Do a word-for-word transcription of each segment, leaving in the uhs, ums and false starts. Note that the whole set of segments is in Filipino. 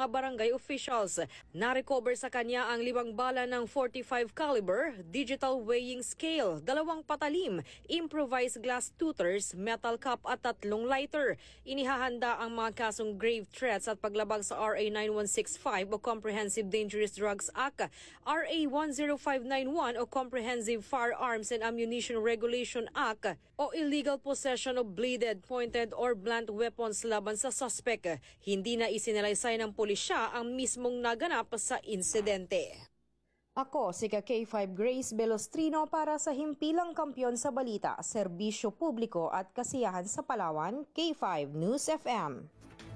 mga barangay officials. Na-recover sa kanya ang limang bala ng forty-five caliber, digital weighing scale, dalawang patalim, improvised glass tutors, metal cup at tatlong lighter. Inihahanda ang mga kasong grave threats at paglabag sa R A nine one six five o Comprehensive Dangerous Drugs Act, R A one oh five nine one o Comprehensive Firearms and Ammunition Regulation Act o illegal possession of bladed, pointed or blunt weapons laban sa suspect. Hindi na isinalaysay ng pulisya ang mismong naganap sa insidente. Ako si K five Grace Belostrino para sa himpilang kampyon sa balita, serbisyo publiko at kasiyahan sa Palawan, K five News F M.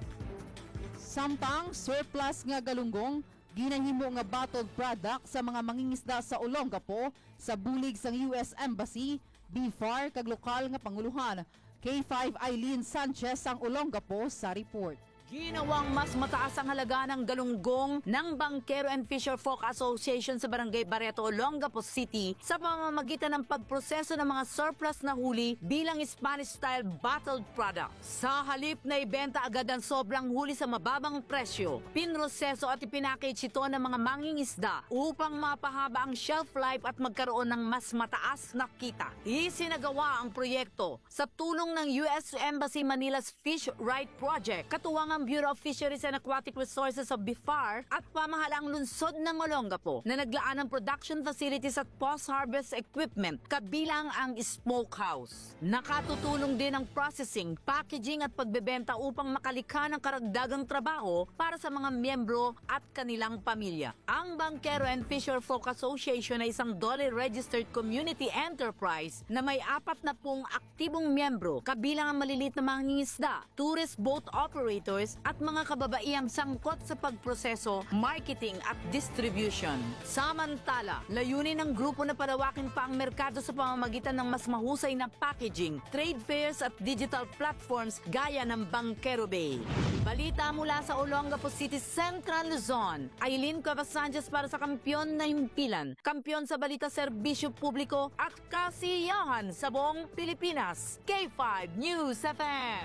Samtang surplus nga galunggong, ginahimo nga bottled product sa mga mangingisda sa Olongapo sa bulig sang U S Embassy, B F A R kag lokal nga panguluhan. K five Eileen Sanchez ang Olongapo sa report. Ginawang mas mataas ang halaga ng galunggong ng Bankero and Fisher Folk Association sa Barangay Barreto, Olongapo City sa pamamagitan ng pagproseso ng mga surplus na huli bilang Spanish-style bottled product. Sa halip na ibenta agad ang sobrang huli sa mababang presyo, pinroseso at ipinackage ito ng mga mangingisda upang mapahaba ang shelf life at magkaroon ng mas mataas na kita. Isinagawa ang proyekto sa tulong ng U S Embassy Manila's Fish Right Project, katuwang ang Bureau of Fisheries and Aquatic Resources of B F A R at pamahalaang lungsod ng Olongapo na naglaan ng production facilities at post-harvest equipment kabilang ang smokehouse. Nakatutulong din ang processing, packaging at pagbebenta upang makalikha ng karagdagang trabaho para sa mga miyembro at kanilang pamilya. Ang Bankero and Fisher Folk Association ay isang D O L E-registered community enterprise na may apat na pung aktibong miyembro kabilang ang maliliit na mangingisda, tourist boat operators at mga kababaihang sangkot sa pagproseso, marketing at distribution. Samantala, layunin ng grupo na palawakin pa ang merkado sa pamamagitan ng mas mahusay na packaging, trade fairs at digital platforms gaya ng Bankero Bay. Balita mula sa Olongapo City, Central Luzon. Eileen Cuevas Sanchez para sa Kampyon na Himpilan, Kampyon sa Balita, Serbisyo Publiko at Kasiyahan sa buong Pilipinas. K five News F M.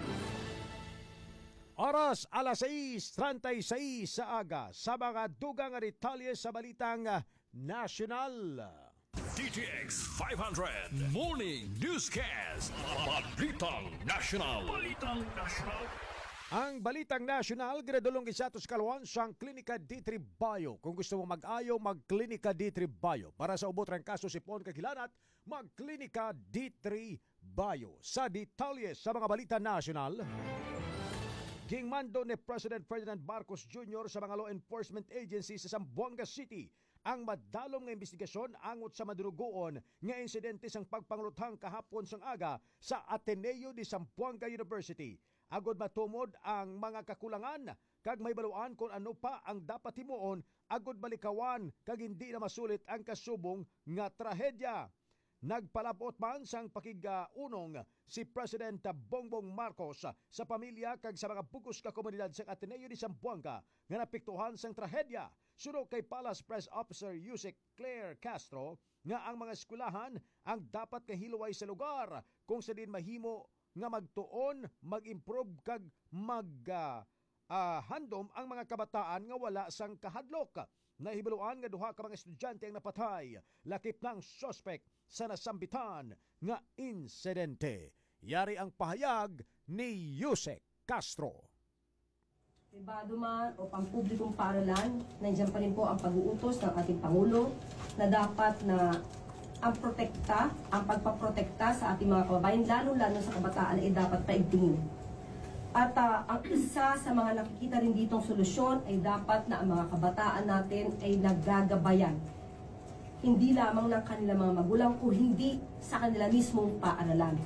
Oras alas sais treinta y seis sa aga sa mga dugang detalye sa balitang nasyonal. D T X five hundred Morning Newscast. Balitang Nasyonal. Balitang Nasyonal. Ang Balitang Nasyonal, gradulong isatos kalwan sang Klinika D three Bio. Kung gusto mo mag-ayo, mag-Klinika D three Bio. Para sa ubot ng kaso sipon kagilanat, mag-Klinika D three Bio. Sa detalye sa mga Balita Nasyonal, gingmando ni President Ferdinand Marcos Junior sa mga law enforcement agencies sa Zamboanga City ang madalom nga investigasyon angot sa madurugoon nga insidente sang pagpangluthang kahapon sang aga sa Ateneo de Zamboanga University. Agod matumod ang mga kakulangan kag may baluan kung ano pa ang dapat himuon agod balikawan kag hindi na masulit ang kasubong nga trahedya. Nagpalabot man sang pakigaunong si President Bongbong Marcos sa pamilya kag sa mga bugos ka komunidad sa Ateneo de Zamboanga nga napiktuhan sang trahedya. Suno kay Palace Press Officer Yusek Claire Castro nga ang mga eskwelahan ang dapat kahilaway sa lugar kung sa din mahimo nga magtuon, mag-improve kag mag uh, uh, handom ang mga kabataan nga wala sang kahadlok. Nahibaluan nga duha ka mga estudyante ang napatay, lakip ng suspect sa nasambitan nga insidente. Yari ang pahayag ni Yusek Castro. Pribado man o pampublikong paaralan, nandiyan pa rin po ang pag-uutos ng ating Pangulo na dapat na ang protekta, ang pagpaprotekta sa ating mga kababayan, lalo-lalo sa kabataan ay dapat paigtingin. At uh, ang isa sa mga nakikita rin ditong solusyon ay dapat na ang mga kabataan natin ay naggagabayan. Hindi lamang ng kanilang mga magulang o hindi sa kanila mismong paaralan.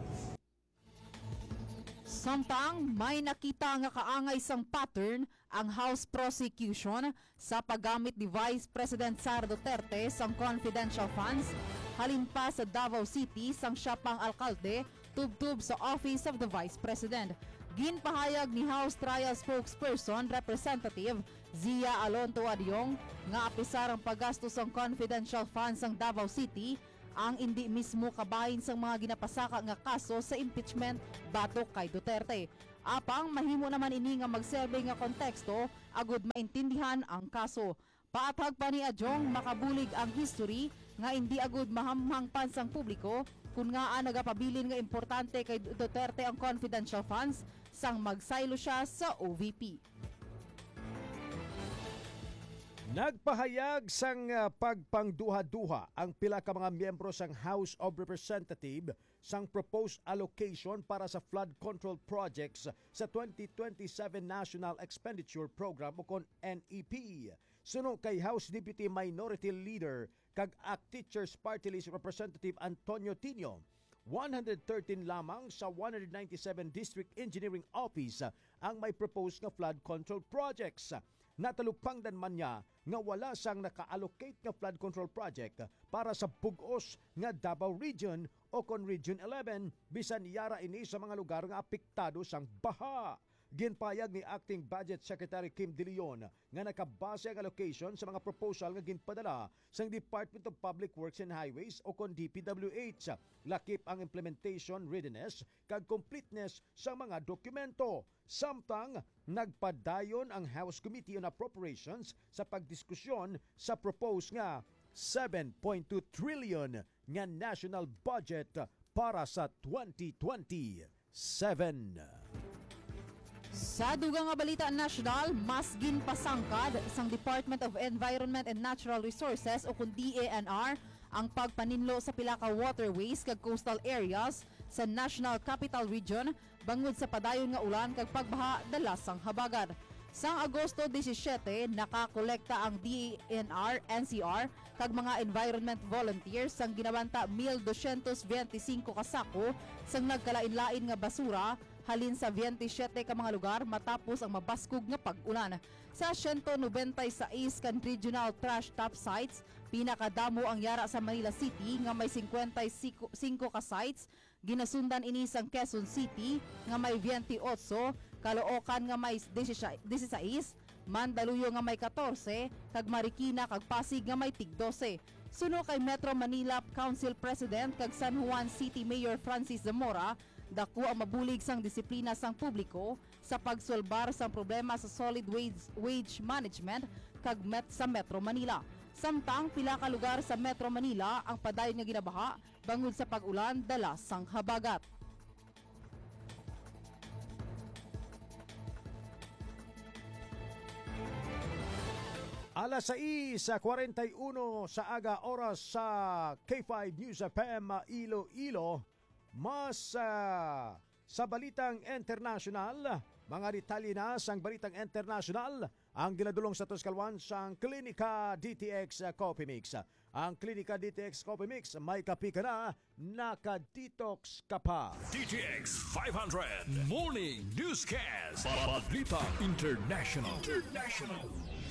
Samtang may nakita nga kaangay sang pattern ang House Prosecution sa paggamit ni Vice President Sara Duterte sang confidential funds halin pa sa Davao City sang siya pang alkalde tubtub sa Office of the Vice President. Ginpahayag ni House Trial Spokesperson Representative Zia Alonto Adyong nga apisar ang paggastos sang confidential funds sang Davao City ang hindi mismo kabahin sang mga ginapasaka nga kaso sa impeachment batok kay Duterte. Apang mahimo naman ini nga magserbe nga konteksto agud maintindihan ang kaso. Paatag pa ni Adjong makabulig ang history nga hindi agud mahamhang pansang publiko kun nga ang nagapabilin nga importante kay Duterte ang confidential funds sang magsaylo siya sa O V P. Nagpahayag sang uh, pagpangduha-duha ang pila ka mga miyembro sang House of Representatives sang proposed allocation para sa flood control projects sa twenty twenty-seven National Expenditure Program o kon N E P. Suno kay House Deputy Minority Leader kag Act Teachers Party List Representative Antonio Tino, one hundred thirteen lamang sa one hundred ninety-seven District Engineering Office ang may proposed nga flood control projects. Natalupangdan man niya nga wala sang naka-allocate nga flood control project para sa bugos nga Davao Region o kon Region eleven bisan yara ini sa mga lugar nga apektado sang baha. Ginpayag ni Acting Budget Secretary Kim De Leon nga nakabase ang allocation sa mga proposal nga ginpadala sang Department of Public Works and Highways o kon D P W H. Lakip ang implementation readiness kag completeness sa mga dokumento. Samtang nagpadayon ang House Committee on Appropriations sa pagdiskusyon sa proposed nga seven point two trillion nga national budget para sa twenty twenty-seven. Sa dugang nga balita national, mas ginpasangkad sang Department of Environment and Natural Resources o kun D E N R ang pagpaninlo sa pila ka waterways kag coastal areas sa National Capital Region bangod sa padayon nga ulan kag pagbaha dala sang habagat. Sang Agosto seventeen, nakakolekta ang D E N R, N C R kag mga environment volunteers sang ginabanta one thousand two hundred twenty-five ka sako sang nagkalain-lain nga basura halin sa twenty-seven ka mga lugar matapos ang mabaskog nga pag-ulan. Sa one hundred ninety-six kan regional trash top sites, pinakadamo ang yara sa Manila City nga may fifty-five ka sites. Ginasundan ini sang Quezon City nga may twenty-eight, Caloocan nga may sixteen, Mandaluyong nga may fourteen, kag Marikina kag Pasig nga may tig twelve. Suno kay Metro Manila Council President kag San Juan City Mayor Francis Zamora, dako ang mabulig sang disiplina sang publiko sa pagsolbar sang problema sa solid wage, wage management kag met sa Metro Manila. Samtang pila ka lugar sa Metro Manila ang padayon nga ginabaha bangod sa pag-ulan dala sang habagat. Alas sais sa forty-one sa aga oras sa K five News F M Iloilo. Mas uh, sa balitang international, mga detalye na sang balitang international ang ginadulong sa Tuscalwan sang Klinika D T X Coffee Mix. Ang Klinika D T X Coffee Mix may kapi ka na, naka-detox ka pa. D T X five hundred Morning Newscast. Balita International. International.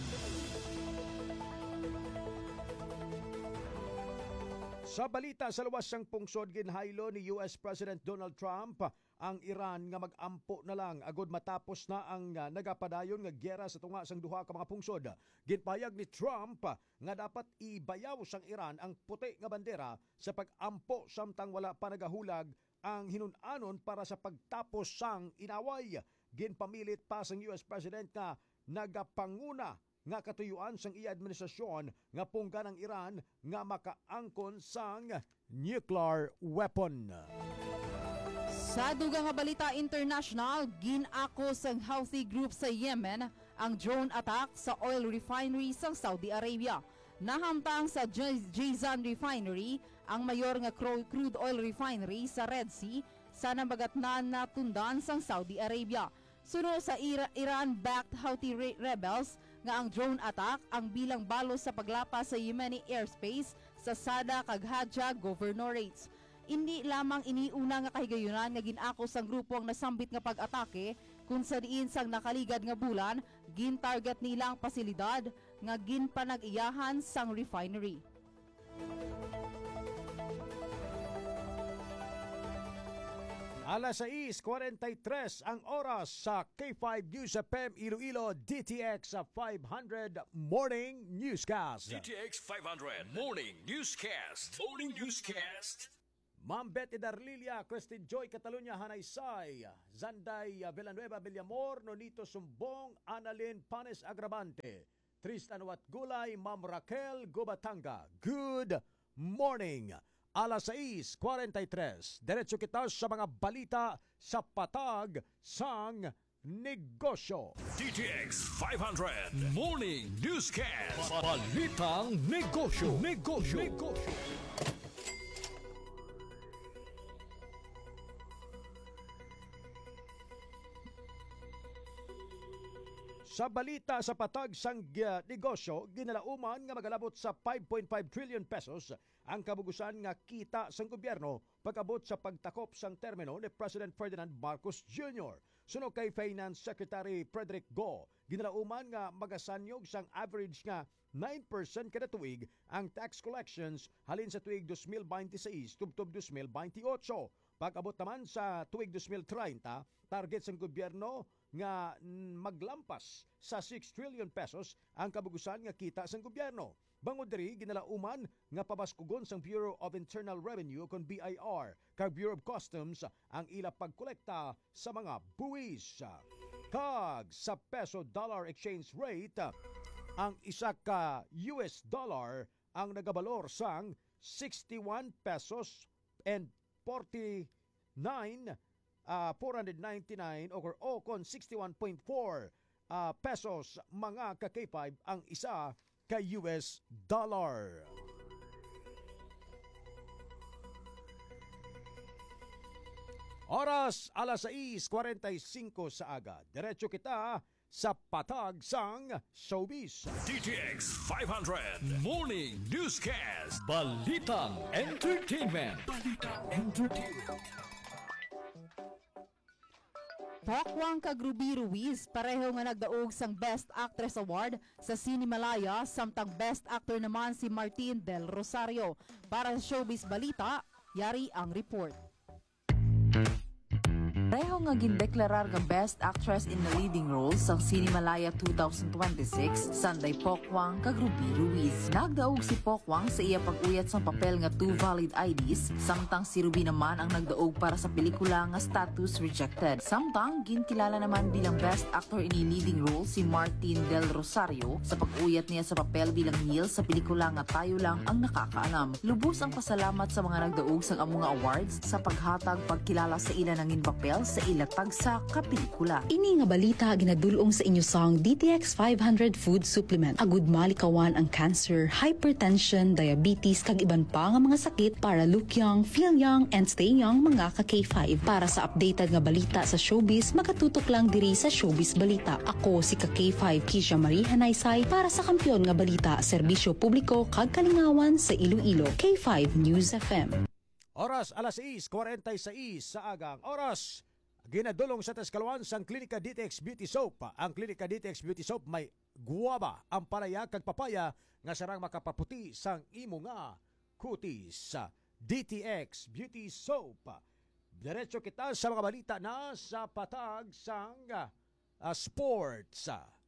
Sa balita sa luwas sang pungsod, ginhaylo ni U S President Donald Trump ang Iran nga mag-ampo na lang agud matapos na ang uh, nagapadayon nga gyera sa tunga sang duha ka mga pungsod. Ginpayag ni Trump nga dapat ibayaw sang Iran ang puti nga bandera sa pag-ampo samtang wala pa nagahulag ang hinun-anon para sa pagtapos sang inaway. Ginpamilit pa sang U S President nga nagapanguna nga katuyuan sang iya administrasyon nga punggan ng Iran nga makaangkon sang nuclear weapon. Sa dugang nga balita international, ginako sang Houthi group sa Yemen ang drone attack sa oil refinery sa Saudi Arabia. Nahamtang sa Jazan Refinery, ang mayor nga crude oil refinery sa Red Sea sa nabagatnan na tundan sa Saudi Arabia. Suno sa Iran-backed Houthi re- rebels nga ang drone attack ang bilang balos sa paglapas sa Yemeni airspace sa Sada kag Hadja governorates. Hindi lamang iniuna nga kahigayunan nga ginako sang grupo ang nasambit nga pag-atake kung sa diin sang nakaligad nga bulan, gin-target nila ang pasilidad nga ginpanag-iyahan sang refinery. Alas sais forty-three ang oras sa K five News F M Iloilo D T X five hundred Morning Newscast. D T X five hundred Morning Newscast. Morning Newscast. Ma'am Betty Darlilia, Christine Joy Catalunya Hanaysay, Zanday Villanueva Villamor, Nonito Sumbong, Annalyn Panes Agravante, Tristan Watgulay, Ma'am Raquel Gubatanga. Good morning. Alas sais forty-three. Diretso kita sa mga balita sa Patag sang Negosyo. D T X five hundred Morning Newscast. Balitang Negosyo. Negosyo. Negosyo. Sa balita sa Patag sang uh, Negosyo, ginalauman nga magalabot sa five point five trillion pesos ang kabugusan nga kita sang gobyerno pagabot sa pagtakop sang termino ni President Ferdinand Marcos Junior Suno kay Finance Secretary Frederick Go, ginalauman nga magasanyog sang average nga nine percent kada tuig ang tax collections halin sa tuig twenty twenty-six tubtob twenty twenty-eight. Pag-abot naman sa tuig twenty thirty, target sang gobyerno nga maglampas sa six trillion pesos ang kabugusan nga kita sang gobyerno. Bangod diri ginalauman nga pabaskugon sang Bureau of Internal Revenue kon B I R kag Bureau of Customs ang ila pagkolekta sa mga buwis. Kag sa peso dollar exchange rate, ang isa ka U S dollar ang nagabalor sang sixty-one pesos and forty-nine Uh, four ninety-nine or o kon sixty-one point four uh, pesos mga ka K five ang isa ka U S dollar. Oras alas sais forty-five sa aga. Diretso kita sa Patag sang Showbiz. D T X five hundred Morning Newscast. Balitang Entertainment. Balitang Entertainment. Pokwang kag Ruby Ruiz pareho nga nagdaog sang Best Actress Award sa Cinemalaya samtang Best Actor naman si Martin Del Rosario. Para sa Showbiz Balita, yari ang report. Pareho nga gindeklarar nga Best Actress in the Leading Role sa Cinemalaya twenty twenty-six, Sunday Pokwang kag Ruby Ruiz. Nagdaog si Pokwang sa iya pag-uyat sa papel nga two valid I Ds, samtang si Ruby naman ang nagdaog para sa pelikula nga Status Rejected. Samtang ginkilala naman bilang Best Actor in the Leading Role si Martin Del Rosario sa pag-uyat niya sa papel bilang Neil sa pelikula nga Tayo Lang ang Nakakaalam. Lubos ang pasalamat sa mga nagdaog sa among awards sa paghatag pagkilala sa ila nangin papel sa ilatag sa kapelikula. Ini nga balita ginadulong sa inyo sang D T X five hundred Food Supplement. Agud malikawan ang cancer, hypertension, diabetes kag iban pa nga mga sakit para look young, feel young, and stay young mga ka K five. Para sa updated nga balita sa showbiz, makatutok lang diri sa Showbiz Balita. Ako si ka K five Kisha Marie Hanaysay para sa Kampiyon nga Balita, Serbisyo Publiko kag Kalingawan sa Iloilo. K five News F M. Oras alas sais forty-six sa agang oras. Ginadulong sa Tascalawan sang Klinika D T X Beauty Soap. Ang Klinika D T X Beauty Soap may guwaba, ang palaya kag papaya nga sarang makapaputi sang imo nga kutis. D T X Beauty Soap. Diretso kita sa mga balita na sa Patag sang uh, sports.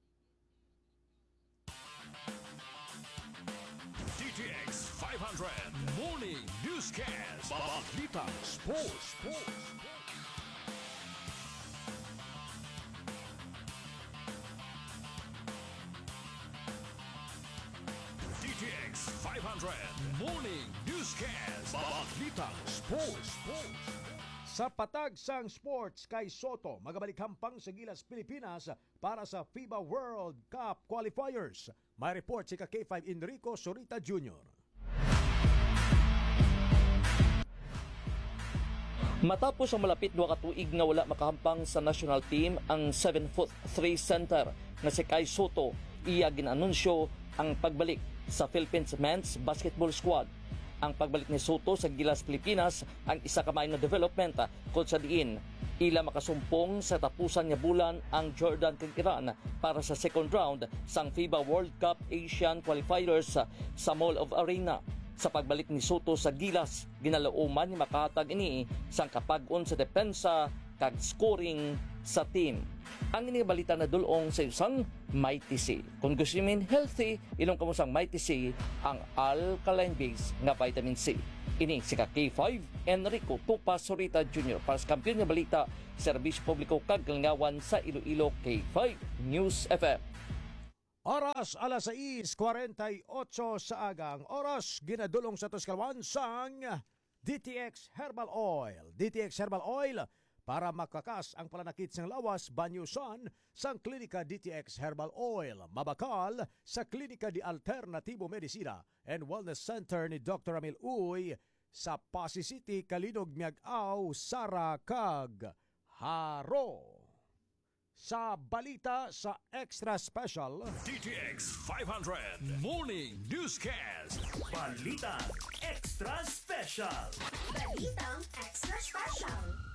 D T X five hundred Morning Newscast. Balitang Sports. Sports. D T X five hundred Morning Newscast. Balitang Sports. Sports. Sa Patag sang Sports kay Soto, magabalik hampang sa Gilas, Pilipinas para sa FIBA World Cup Qualifiers. May report si ka K five Enrico Sorita Junior Matapos ang malapit dua ka tuig nga wala makahampang sa national team ang seven foot three center na si Kai Soto, iya ginanunsyo ang pagbalik sa Philippines Men's Basketball Squad. Ang pagbalik ni Soto sa Gilas, Pilipinas ang isa ka maayong na development kung sa diin ila makasumpong sa tapusan nga bulan ang Jordan kag Iran para sa second round sang FIBA World Cup Asian Qualifiers sa Mall of Arena. Sa pagbalik ni Soto sa Gilas, ginalauman ni makahatag ini sang kapag-on sa depensa kag scoring sa team. Ang inibalita na dulong sa isang Mighty C. Kung gusto niyo healthy, ilong kamusang Mighty C ang alkaline base nga vitamin C. Ini si K five, Enrico Tupa Sorita Junior para sa Kampiyon nga Balita, Serbisyo Publiko kag Kalingawan sa Iloilo, K five News F M. Oras alas sais kuwarenta y otso sa agang oras ginadulong sa Tuscalwan sang D T X Herbal Oil. D T X Herbal Oil para makakas ang pananakit sang lawas banyusan sang Klinika D T X Herbal Oil. Mabakal sa Klinika di Alternatibo Medicina and Wellness Center ni Doctor Amil Uy sa Pasig City, Kalinog, Miag-aw, Sara, kag Haro. Sa balita sa Extra Special, D T X five hundred Morning Newscast. Balitang Extra Special. Balitang Extra Special.